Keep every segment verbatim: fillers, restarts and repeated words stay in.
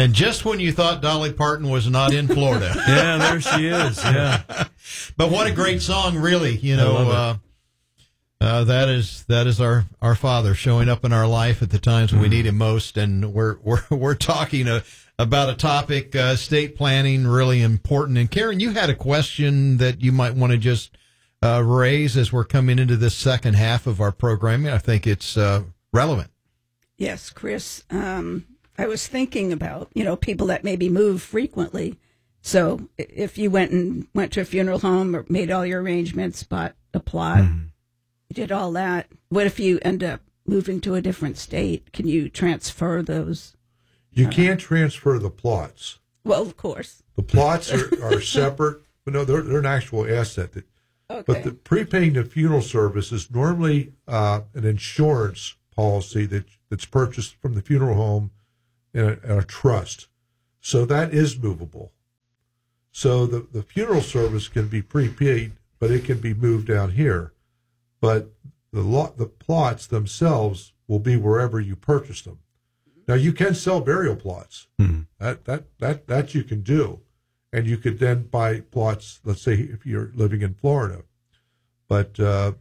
And just when you thought Dolly Parton was not in Florida. Yeah, there she is. Yeah. But what a great song, really. You know, uh, uh, that is that is our, our Father showing up in our life at the times when we need him most. And we're we're we're talking uh, about a topic, uh, estate planning, really important. And Karen, you had a question that you might want to just uh, raise as we're coming into this second half of our programming. I think it's uh, relevant. Yes, Chris. Um, I was thinking about, you know, people that maybe move frequently. So if you went and went to a funeral home or made all your arrangements, bought a plot, mm-hmm. did all that, what if you end up moving to a different state? Can you transfer those? You uh, can't transfer the plots. Well, of course. The plots are, are separate, but no, they're, they're an actual asset. That, okay. But the prepaying the funeral service is normally uh, an insurance policy that that's purchased from the funeral home in a, in a trust. So that is movable. So the, the funeral service can be prepaid, but it can be moved down here. But the lot, the plots themselves will be wherever you purchase them. Now you can sell burial plots. Mm-hmm. That that that that you can do, and you could then buy plots. Let's say if you're living in Florida, but uh,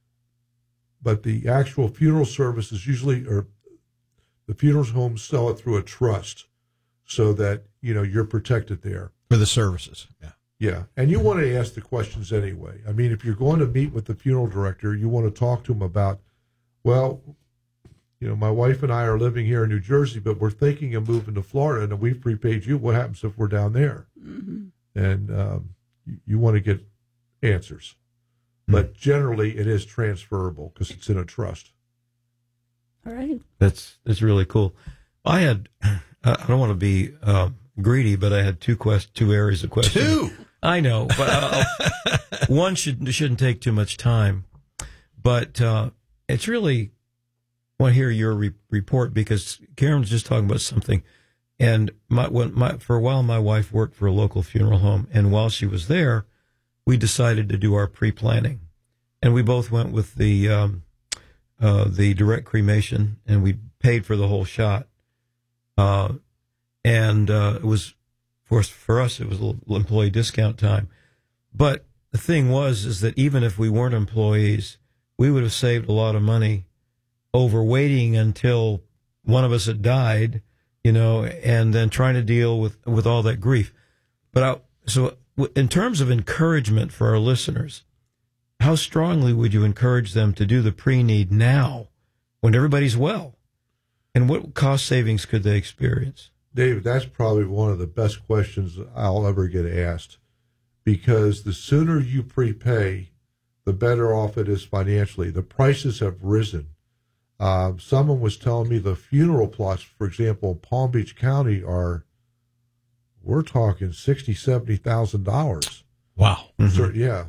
but the actual funeral service is usually, or the funeral homes sell it through a trust, so that you know you're protected there. For the services, yeah. Yeah, and you want to ask the questions anyway. I mean, if you're going to meet with the funeral director, you want to talk to him about, well, you know, my wife and I are living here in New Jersey, but we're thinking of moving to Florida, and we've prepaid you. What happens if we're down there? Mm-hmm. And um, you, you want to get answers. Mm-hmm. But generally, it is transferable because it's in a trust. All right. That's, that's really cool. I had, I don't want to be... Um, greedy, but I had two quest two areas of questions. Two, I know, but uh, one should shouldn't take too much time. But uh, it's really I want to hear your re- report because Karen was just talking about something, and my, when my for a while my wife worked for a local funeral home, and while she was there, we decided to do our pre-planning, and we both went with the um, uh, the direct cremation, and we paid for the whole shot. Uh, And uh, it was, for, for us, it was a little employee discount time. But the thing was, is that even if we weren't employees, we would have saved a lot of money over waiting until one of us had died, you know, and then trying to deal with, with all that grief. But I, so in terms of encouragement for our listeners, how strongly would you encourage them to do the pre-need now when everybody's well? And what cost savings could they experience? David, that's probably one of the best questions I'll ever get asked, because the sooner you prepay, the better off it is financially. The prices have risen. Uh, someone was telling me the funeral plots, for example, in Palm Beach County are, we're talking sixty thousand dollars, seventy thousand dollars. Wow. Mm-hmm. So, yeah.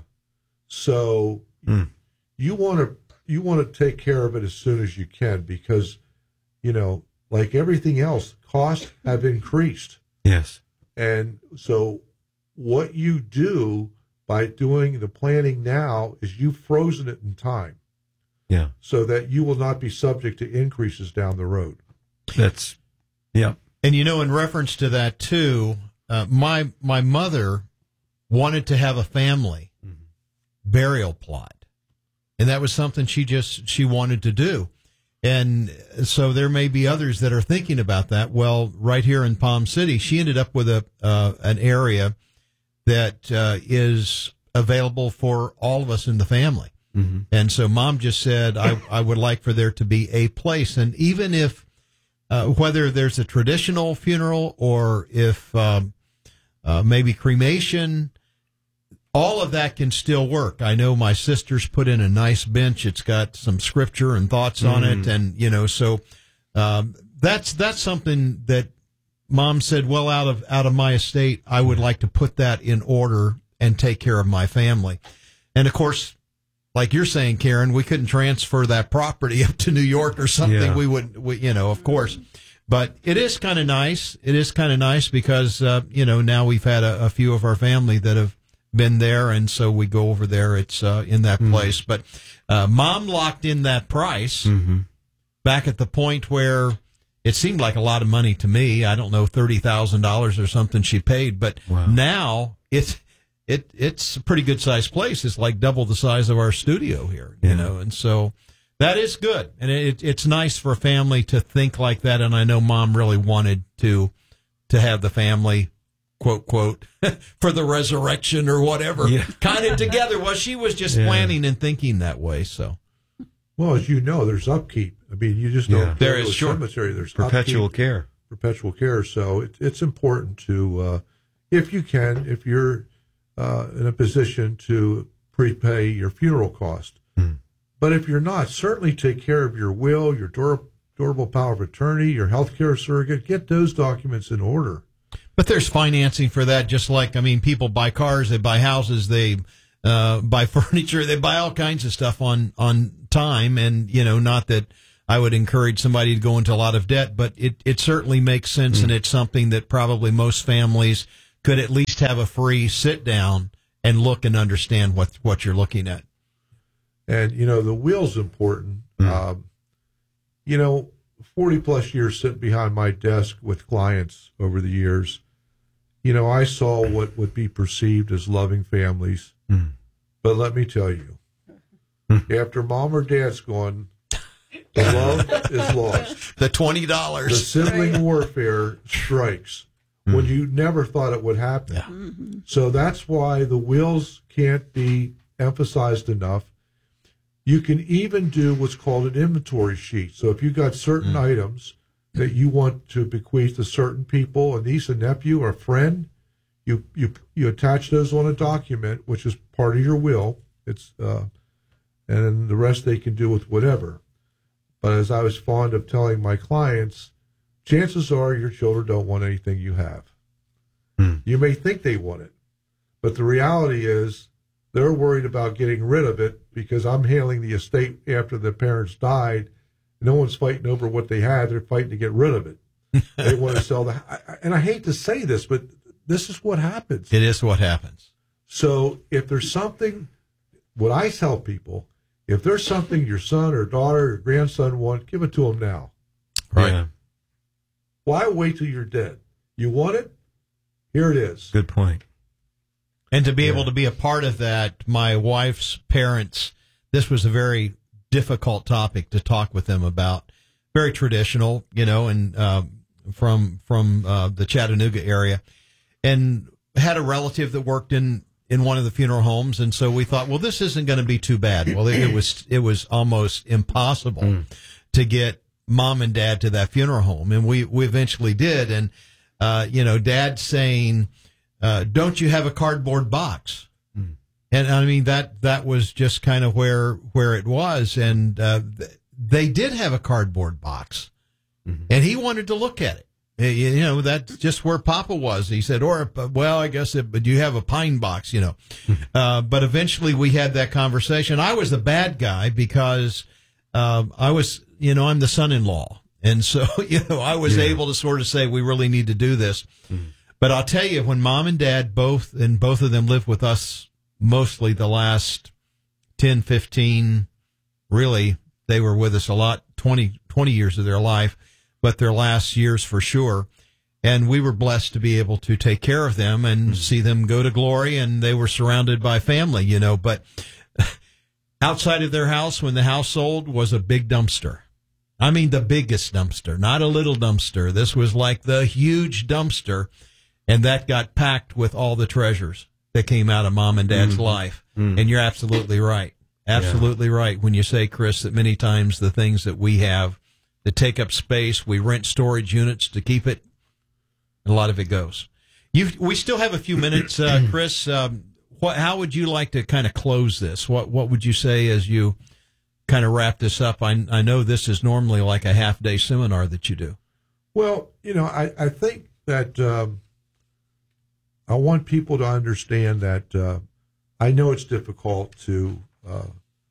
So mm. you want to you want to take care of it as soon as you can, because, you know, like everything else, costs have increased. Yes. And so what you do by doing the planning now is you've frozen it in time. Yeah. So that you will not be subject to increases down the road. That's, yeah. And, you know, in reference to that, too, uh, my my mother wanted to have a family mm-hmm. burial plot. And that was something she just, she wanted to do. And so there may be others that are thinking about that. Well, right here in Palm City, she ended up with a uh, an area that uh, is available for all of us in the family. Mm-hmm. And so Mom just said, I, I would like for there to be a place. And even if, uh, whether there's a traditional funeral or if um, uh, maybe cremation, all of that can still work. I know my sister's put in a nice bench. It's got some scripture and thoughts on mm. it. And, you know, so um, that's that's something that Mom said, well, out of out of my estate, I would like to put that in order and take care of my family. And, of course, like you're saying, Karen, we couldn't transfer that property up to New York or something. Yeah. We wouldn't, we, you know, of course. But it is kind of nice. It is kind of nice because, uh, you know, now we've had a, a few of our family that have been there, and so we go over there. It's uh, in that mm-hmm. place. But uh, Mom locked in that price mm-hmm. back at the point where it seemed like a lot of money to me. I don't know, thirty thousand dollars or something she paid, but Wow. now it's it it's a pretty good sized place. It's like double the size of our studio here, you Yeah. know, and so that is good, and it, it's nice for a family to think like that. And I know Mom really wanted to to have the family, quote quote, for the resurrection or whatever, Yeah. kind of together. Well, she was just Yeah. planning and thinking that way. So Well, as you know, there's upkeep. I mean, you just don't Yeah. go There to is, a sure. cemetery. There's Perpetual upkeep, care. perpetual care. So it, it's important to, uh, if you can, if you're uh, in a position to prepay your funeral cost. Hmm. But if you're not, certainly take care of your will, your dur- durable power of attorney, your health care surrogate. Get those documents in order. But there's financing for that, just like, I mean, people buy cars, they buy houses, they uh, buy furniture, they buy all kinds of stuff on, on time. And, you know, not that I would encourage somebody to go into a lot of debt, but it, it certainly makes sense. Mm. And it's something that probably most families could at least have a free sit down and look and understand what, what you're looking at. And, you know, the will's important. Mm. Um, you know, forty plus years sitting behind my desk with clients over the years, you know, I saw what would be perceived as loving families. Mm. But let me tell you, after mom or dad's gone, the love is lost. The twenty The dollars. sibling Right. warfare strikes when you never thought it would happen. Yeah. Mm-hmm. So that's why the wills can't be emphasized enough. You can even do what's called an inventory sheet. So if you got certain Mm. items that you want to bequeath to certain people, a niece, a nephew, or a friend, you you you attach those on a document, which is part of your will. It's uh, and then the rest they can do with whatever. But as I was fond of telling my clients, chances are your children don't want anything you have. Mm. You may think they want it, but the reality is they're worried about getting rid of it because I'm handling the estate after the parents died. No one's fighting over what they had. They're fighting to get rid of it. They want to sell the, I- and I hate to say this, but this is what happens. It is what happens. So if there's something, what I tell people, if there's something your son or daughter or grandson want, give it to them now. Right. Yeah. Why wait till you're dead? You want it? Here it is. Good point. And to be Yeah. able to be a part of that, my wife's parents, this was a very difficult topic to talk with them about. Very traditional, you know, and um, from from uh, the Chattanooga area, and had a relative that worked in, in one of the funeral homes, and so we thought, well, this isn't going to be too bad. Well, it, it was it was almost impossible Mm. to get mom and dad to that funeral home, and we we eventually did, and uh, you know, Dad saying, Uh, don't you have a cardboard box? Mm. And I mean, that, that was just kind of where, where it was. And, uh, th- they did have a cardboard box Mm-hmm. and he wanted to look at it. Uh, You you know, that's just where Papa was. He said, or, well, I guess it, but you have a pine box, you know. uh, but eventually we had that conversation. I was the bad guy because, um, I was, you know, I'm the son-in-law. And so, you know, I was Yeah. able to sort of say, we really need to do this. Mm. But I'll tell you, when mom and dad both, and both of them lived with us mostly the last ten, fifteen, really, they were with us a lot, twenty, twenty years of their life, but their last years for sure. And we were blessed to be able to take care of them and mm-hmm. see them go to glory, and they were surrounded by family, you know. But outside of their house, when the house sold, was a big dumpster. I mean, the biggest dumpster, not a little dumpster. This was like the huge dumpster. And that got packed with all the treasures that came out of mom and dad's mm. life. Mm. And you're absolutely right. Absolutely yeah. right when you say, Chris, that many times the things that we have that take up space, we rent storage units to keep it, and a lot of it goes. You, we still have a few minutes, uh, Chris. Um, what, how would you like to kind of close this? What What would you say as you kind of wrap this up? I, I know this is normally like a half-day seminar that you do. Well, you know, I, I think that... Um, I want people to understand that uh, I know it's difficult to uh,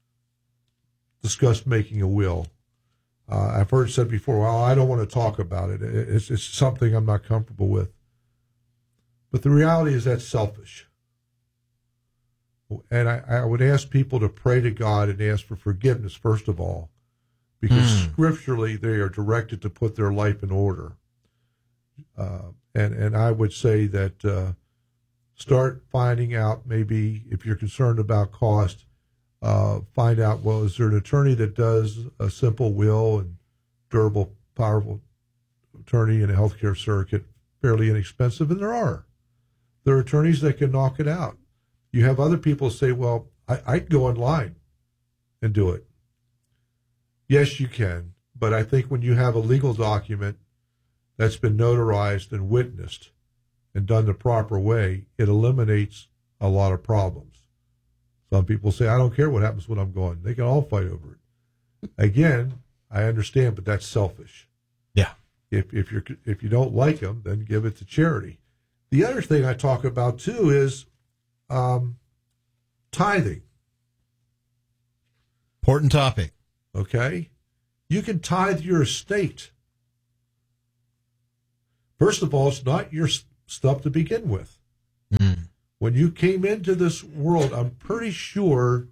discuss making a will. Uh, I've heard it said before, well, I don't want to talk about it. It's, it's something I'm not comfortable with. But the reality is that's selfish. And I, I would ask people to pray to God and ask for forgiveness, first of all, because Mm. scripturally they are directed to put their life in order. Uh, and, and I would say that uh, start finding out, maybe if you're concerned about cost, uh, find out, well, is there an attorney that does a simple will and durable, powerful attorney in a healthcare circuit, fairly inexpensive? And there are. There are attorneys that can knock it out. You have other people say, well, I, I can go online and do it. Yes, you can. But I think when you have a legal document that's been notarized and witnessed and done the proper way, it eliminates a lot of problems. Some people say, I don't care what happens when I'm gone. They can all fight over it. Again, I understand, but that's selfish. Yeah. If if you're if you don't like them, then give it to charity. The other thing I talk about too is um, tithing. Important topic. Okay, you can tithe your estate. First of all, it's not your stuff to begin with. Mm. When you came into this world, I'm pretty sure,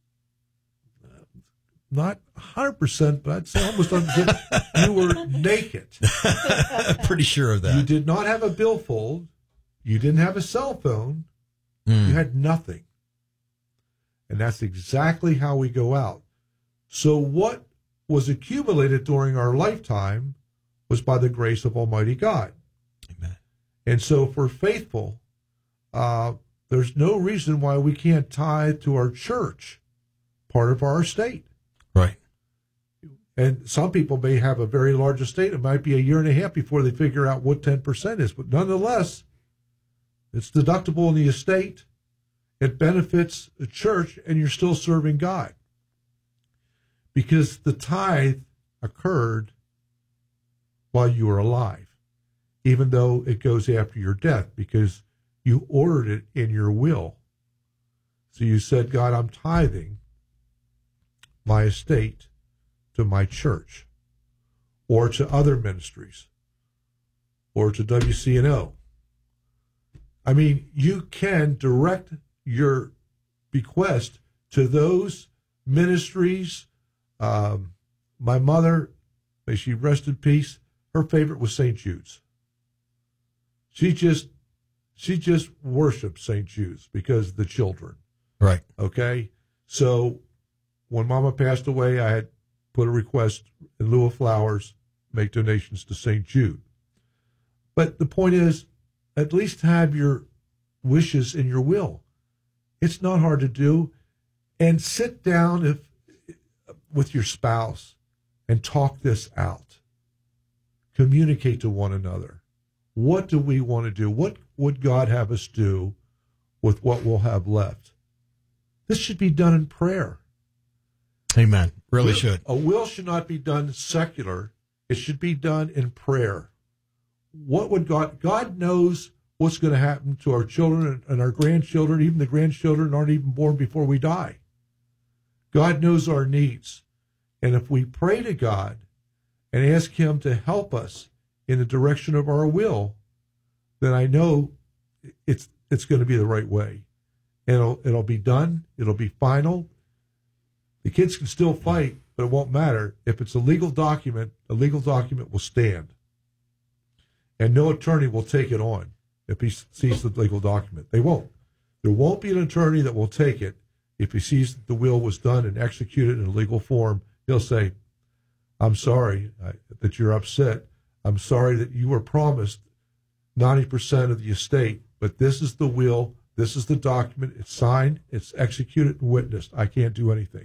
not one hundred percent, but I'd say almost one hundred percent, you were naked. Pretty sure of that. You did not have a billfold. You didn't have a cell phone. Mm. You had nothing. And that's exactly how we go out. So what was accumulated during our lifetime was by the grace of Almighty God. Amen. And so if we're faithful, uh, there's no reason why we can't tithe to our church, part of our estate. Right. And some people may have a very large estate. It might be a year and a half before they figure out what ten percent is. But nonetheless, it's deductible in the estate. It benefits the church, and you're still serving God. Because the tithe occurred while you were alive, even though it goes after your death, because you ordered it in your will. So you said, God, I'm tithing my estate to my church, or to other ministries, or to W C N O. I mean, you can direct your bequest to those ministries. Um, my mother, may she rest in peace, her favorite was Saint Jude's. She just, she just worshiped Saint Jude's because of the children. Right. Okay. So when Mama passed away, I had put a request in lieu of flowers, make donations to Saint Jude. But the point is, at least have your wishes in your will. It's not hard to do. And sit down if with your spouse and talk this out. Communicate to one another. What do we want to do? What would God have us do with what we'll have left? This should be done in prayer. Amen. Really Will- should. A will should not be done secular. It should be done in prayer. What would God, God knows what's going to happen to our children and our grandchildren. Even the grandchildren aren't even born before we die. God knows our needs. And if we pray to God and ask him to help us in the direction of our will, then I know it's it's going to be the right way. And it'll, it'll be done. It'll be final. The kids can still fight, but it won't matter. If it's a legal document, a legal document will stand. And no attorney will take it on if he sees the legal document. They won't. There won't be an attorney that will take it if he sees that the will was done and executed in a legal form. He'll say, I'm sorry I, that you're upset. I'm sorry that you were promised ninety percent of the estate, but this is the will. This is the document. It's signed. It's executed and witnessed. I can't do anything.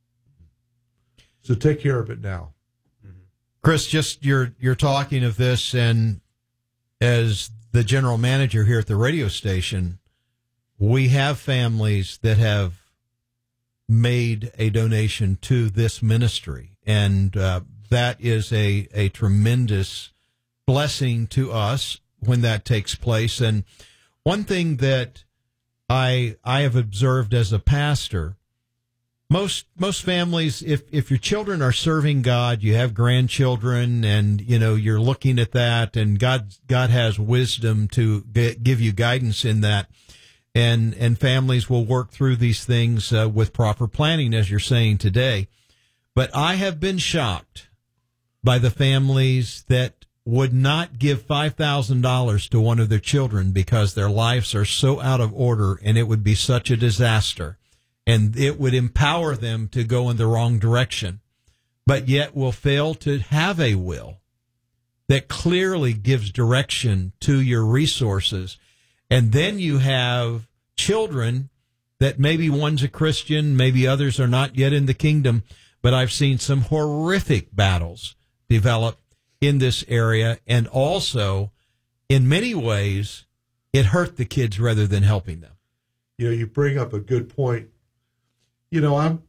So take care of it now. Chris, just you're you're talking of this, and as the general manager here at the radio station, we have families that have made a donation to this ministry, and uh, that is a a tremendous blessing to us when that takes place. And one thing that I I have observed as a pastor, most most families, if if your children are serving God, you have grandchildren, and you know you're looking at that, and God God has wisdom to g- give you guidance in that, and and families will work through these things uh, with proper planning, as you're saying today. But I have been shocked by the families that would not give five thousand dollars to one of their children because their lives are so out of order and it would be such a disaster and it would empower them to go in the wrong direction, but yet will fail to have a will that clearly gives direction to your resources. And then you have children that maybe one's a Christian, maybe others are not yet in the kingdom, but I've seen some horrific battles develop in this area. And also, in many ways, it hurt the kids rather than helping them. You know, you bring up a good point. You know, I'm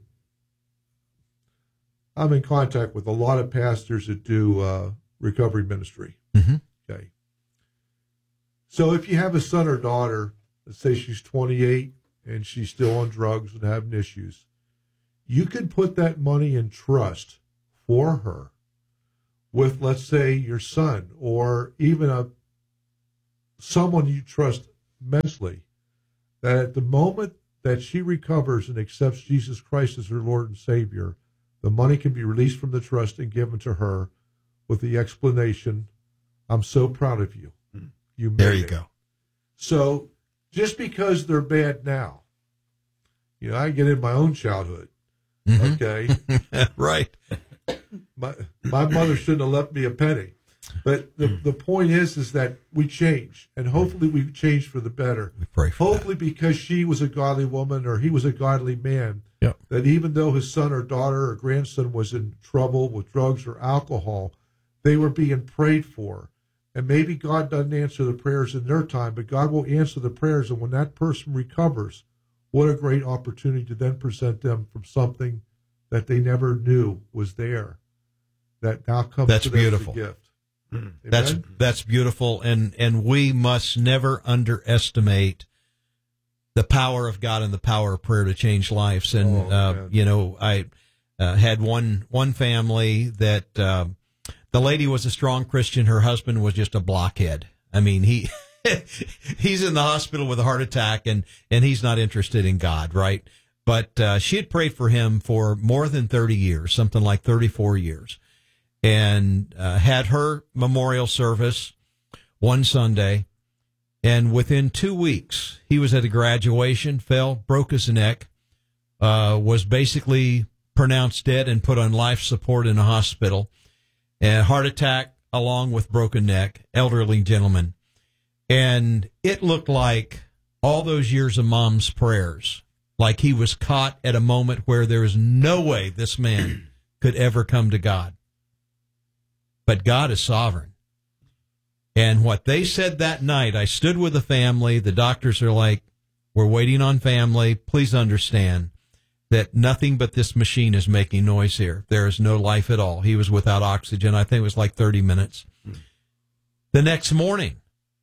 I'm in contact with a lot of pastors that do uh, recovery ministry. Mm-hmm. Okay. So if you have a son or daughter, let's say she's twenty-eight and she's still on drugs and having issues, you can put that money in trust for her with, let's say, your son or even a someone you trust immensely, that at the moment that she recovers and accepts Jesus Christ as her Lord and Savior, the money can be released from the trust and given to her with the explanation, I'm so proud of you. You made There you it. go. So just because they're bad now, you know, I get in my own childhood. Mm-hmm. Okay. Right. My my mother shouldn't have left me a penny. But the, the point is, is that we change, and hopefully we change for the better. We pray for Hopefully because she was a godly woman or he was a godly man, Yep. that even though his son or daughter or grandson was in trouble with drugs or alcohol, they were being prayed for. And maybe God doesn't answer the prayers in their time, but God will answer the prayers. And when that person recovers, what a great opportunity to then present them from something that they never knew was there, that now comes That's to them beautiful. as a gift. Amen? That's that's beautiful, and and we must never underestimate the power of God and the power of prayer to change lives. And Oh, uh, man. you know, I uh, had one one family that uh, the lady was a strong Christian. Her husband was just a blockhead. I mean, he he's in the hospital with a heart attack, and and he's not interested in God, right? But uh, she had prayed for him for more than thirty years, something like thirty-four years. And uh, had her memorial service one Sunday, and within two weeks, he was at a graduation, fell, broke his neck, uh, was basically pronounced dead and put on life support in a hospital, and heart attack along with broken neck, elderly gentleman. And it looked like all those years of mom's prayers, like he was caught at a moment where there is no way this man could ever come to God. But God is sovereign. And what they said that night, I stood with the family. The doctors are like, we're waiting on family. Please understand that nothing but this machine is making noise here. There is no life at all. He was without oxygen. I think it was like thirty minutes. The next morning,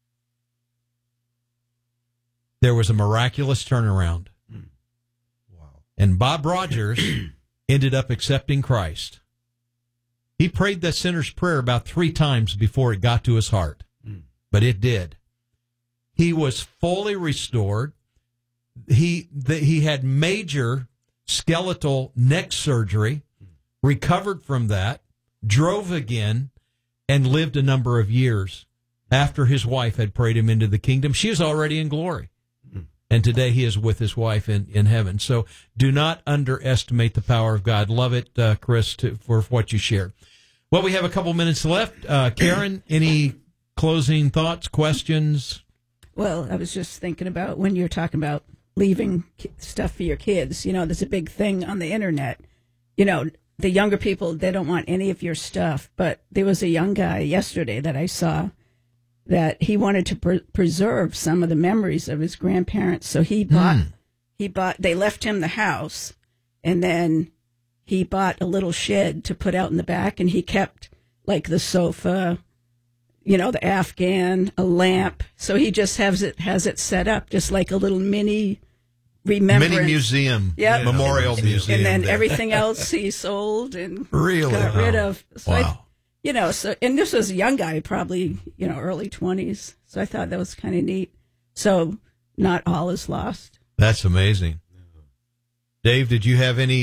there was a miraculous turnaround. Wow. And Bob Rogers ended up accepting Christ. He prayed that sinner's prayer about three times before it got to his heart, mm. but it did. He was fully restored. He the, he had major skeletal neck surgery, mm. recovered from that, drove again, and lived a number of years after his wife had prayed him into the kingdom. She was already in glory. Mm. And today he is with his wife in, in heaven. So do not underestimate the power of God. Love it, uh, Chris, to, for what you shared. Well, we have a couple minutes left. Uh, Karen, any closing thoughts, questions? Well, I was just thinking about when you're talking about leaving ki- stuff for your kids. You know, there's a big thing on the internet. You know, the younger people, they don't want any of your stuff. But there was a young guy yesterday that I saw that he wanted to pre- preserve some of the memories of his grandparents. So he bought, Mm. he bought, they left him the house, and then he bought a little shed to put out in the back, and he kept like the sofa, you know, the Afghan, a lamp. So he just has it has it set up just like a little mini remembrance. Mini museum, Yep. memorial and, museum. And then there. everything else he sold and Really? got rid Wow. of. So I, Wow. you know, so and this was a young guy, probably, you know, early twenties. So I thought that was kind of neat. So not all is lost. That's amazing. Dave, did you have any uh,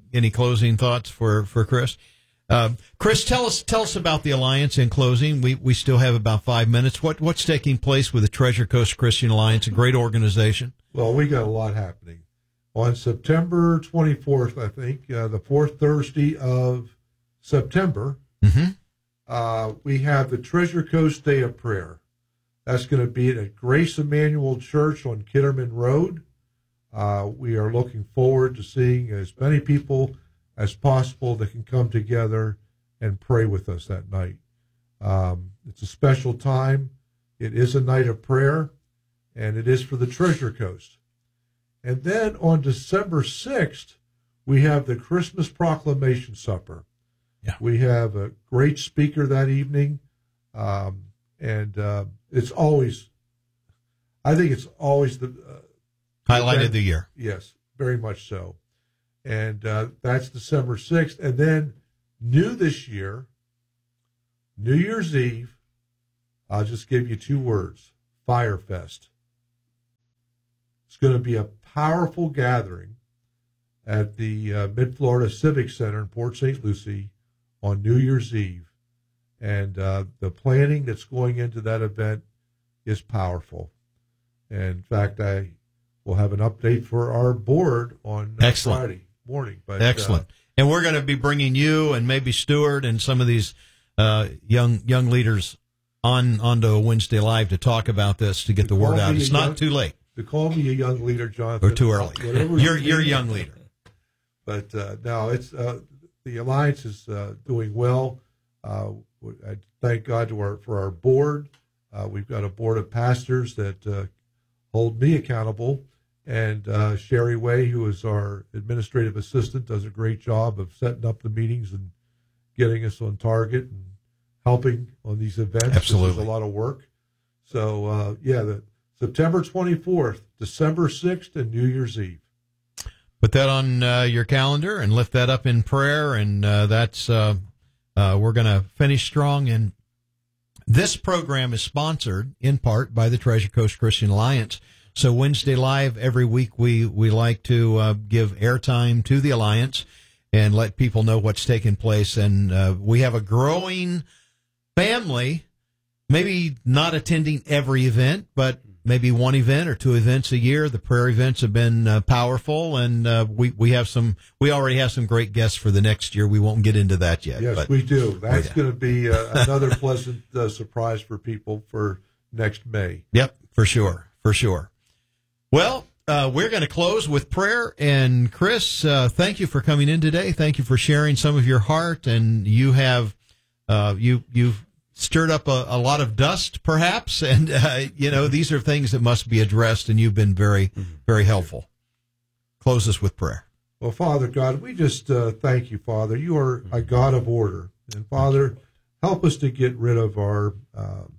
any closing thoughts for, for Chris? Uh, Chris, tell us tell us about the Alliance in closing. We we still have about five minutes. What what's taking place with the Treasure Coast Christian Alliance, a great organization? Well, we got a lot happening. On September twenty-fourth, I think, uh, the fourth Thursday of September, Mm-hmm. uh, we have the Treasure Coast Day of Prayer. That's going to be at Grace Emmanuel Church on Kitterman Road. Uh, we are looking forward to seeing as many people as possible that can come together and pray with us that night. Um, it's a special time. It is a night of prayer, and it is for the Treasure Coast. And then on December sixth, we have the Christmas Proclamation Supper. Yeah. We have a great speaker that evening, um, and uh, it's always, I think it's always the uh, Highlight event. of the year. Yes, very much so. And uh, that's December sixth. And then new this year, New Year's Eve, I'll just give you two words, Firefest. It's going to be a powerful gathering at the uh, Mid-Florida Civic Center in Port Saint Lucie on New Year's Eve. And uh, the planning that's going into that event is powerful. And in fact, I will have an update for our board on uh, Excellent. Friday morning. But, Excellent. Uh, and we're going to be bringing you and maybe Stuart and some of these uh, young young leaders on onto a Wednesday Live to talk about this, to get the word out. It's not too late. To call me a young leader, Jonathan. Or too early. You're you're a young leader. But uh, no, it's uh, the Alliance is uh, doing well. Uh, I thank God to our, for our board. Uh, we've got a board of pastors that uh, hold me accountable. And uh, Sherry Way, who is our administrative assistant, does a great job of setting up the meetings and getting us on target and helping on these events. Absolutely. There's a lot of work. So, uh, yeah, the September twenty-fourth, December sixth, and New Year's Eve. Put that on uh, your calendar and lift that up in prayer. And uh, that's uh, uh, we're going to finish strong. And this program is sponsored in part by the Treasure Coast Christian Alliance. So Wednesday Live every week, we we like to uh, give airtime to the Alliance and let people know what's taking place. And uh, we have a growing family, maybe not attending every event, but maybe one event or two events a year. The prayer events have been uh, powerful, and uh, we we have some. We already have some great guests for the next year. We won't get into that yet. Yes, but, we do. That's yeah. going to be uh, another pleasant uh, surprise for people for next May. Yep, for sure, for sure. Well, uh, we're going to close with prayer. And Chris, uh, thank you for coming in today. Thank you for sharing some of your heart. And you have, uh, you, you've stirred up a, a lot of dust, perhaps. And, uh, you know, these are things that must be addressed. And you've been very, very helpful. Close us with prayer. Well, Father God, we just uh, thank you, Father. You are a God of order. And, Father, help us to get rid of our, um,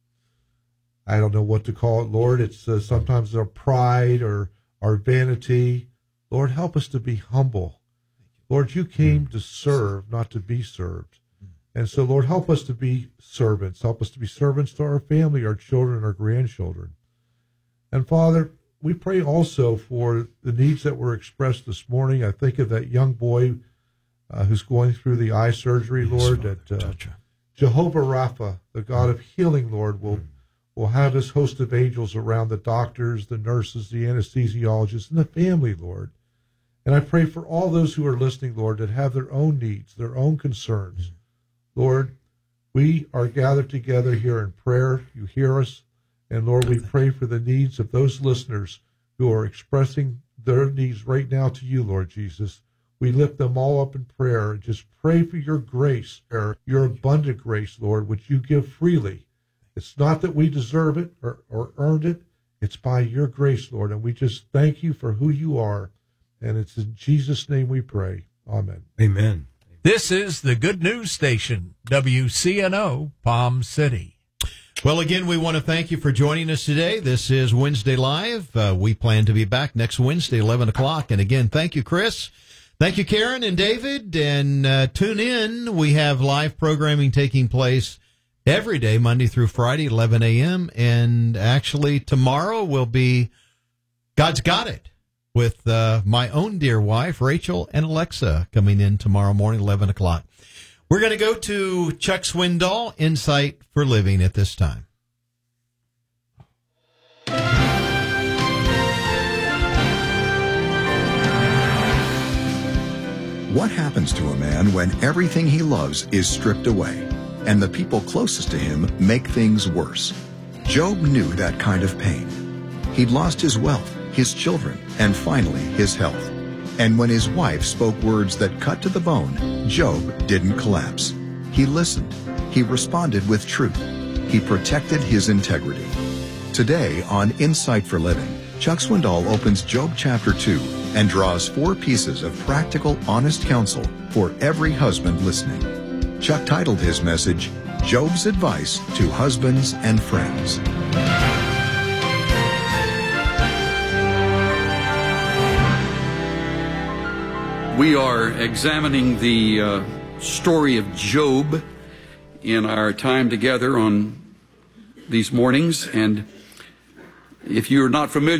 I don't know what to call it, Lord. It's uh, sometimes our pride or our vanity. Lord, help us to be humble. Lord, you came to serve, not to be served. And so, Lord, help us to be servants. Help us to be servants to our family, our children, our grandchildren. And, Father, we pray also for the needs that were expressed this morning. I think of that young boy uh, who's going through the eye surgery, Lord, that uh, Jehovah Rapha, the God of healing, Lord, will We'll have this host of angels around the doctors, the nurses, the anesthesiologists, and the family, Lord. And I pray for all those who are listening, Lord, that have their own needs, their own concerns. Lord, we are gathered together here in prayer. You hear us. And, Lord, we pray for the needs of those listeners who are expressing their needs right now to you, Lord Jesus. We lift them all up in prayer and just pray for your grace, your abundant grace, Lord, which you give freely. It's not that we deserve it or, or earned it. It's by your grace, Lord. And we just thank you for who you are. And it's in Jesus' name we pray. Amen. Amen. This is the Good News Station, W C N O, Palm City. Well, again, we want to thank you for joining us today. This is Wednesday Live. Uh, we plan to be back next Wednesday, eleven o'clock. And again, thank you, Chris. Thank you, Karen and David. And uh, tune in. We have live programming taking place every day, Monday through Friday, eleven a.m. And actually, tomorrow will be God's Got It. with uh, my own dear wife, Rachel, and Alexa coming in tomorrow morning, eleven o'clock. We're going to go to Chuck Swindoll, Insight for Living, at this time. What happens to a man when everything he loves is stripped away and the people closest to him make things worse? Job knew that kind of pain. He'd lost his wealth, his children, and finally his health. And when his wife spoke words that cut to the bone, Job didn't collapse. He listened. He responded with truth. He protected his integrity. Today on Insight for Living, Chuck Swindoll opens Job chapter two and draws four pieces of practical, honest counsel for every husband listening. Chuck titled his message, Job's Advice to Husbands and Friends. We are examining the uh, story of Job in our time together on these mornings, and if you're not familiar